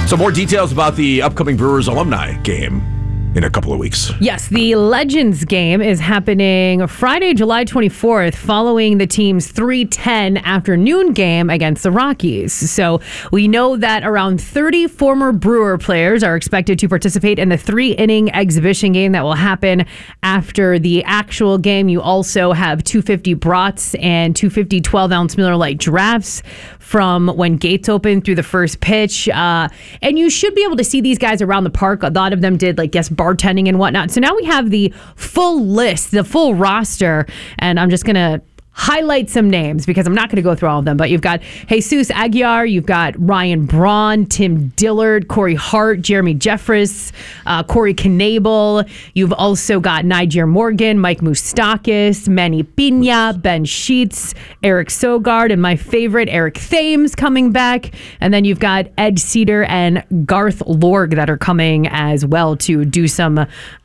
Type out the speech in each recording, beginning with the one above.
So more details about the upcoming Brewers alumni game in a couple of weeks. Yes, the Legends game is happening Friday, July 24th, following the team's 3:10 afternoon game against the Rockies. So we know that around 30 former Brewer players are expected to participate in the 3-inning exhibition game that will happen after the actual game. You also have 250 brats and 250 12-ounce Miller Lite drafts from when gates open through the first pitch. And you should be able to see these guys around the park. A lot of them did, bartending and whatnot. So now we have the full list, the full roster, and I'm just going to highlight some names because I'm not going to go through all of them, but you've got Jesus Aguilar, you've got Ryan Braun, Tim Dillard, Corey Hart, Jeremy Jeffress, Corey Knebel. You've also got Niger Morgan, Mike Moustakas, Manny Pina, Ben Sheets, Eric Sogard, and my favorite, Eric Thames coming back. And then you've got Ed Cedar and Garth Lorg that are coming as well to do some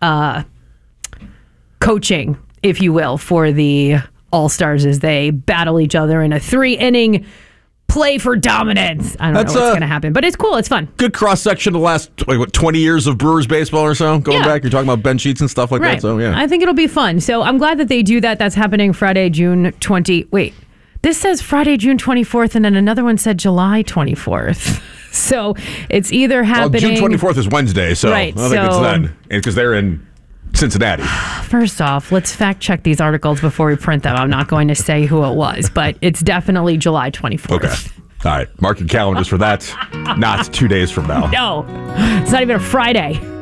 coaching, if you will, for the All-Stars as they battle each other in a 3-inning play for dominance. I don't know what's going to happen, but it's cool. It's fun. Good cross-section of the last 20 years of Brewers baseball or so. Going back, you're talking about Ben Sheets and stuff like that. So, yeah. I think it'll be fun. So I'm glad that they do that. That's happening Friday, June 20. Wait, this says Friday, June 24th, and then another one said July 24th. So it's either happening. June 24th is Wednesday, so I don't think it's then. Because they're in Cincinnati. First off, let's fact check these articles before we print them. I'm not going to say who it was, but it's definitely July 24th. Okay. All right. Mark your calendars for that. Not 2 days from now. No, it's not even a Friday.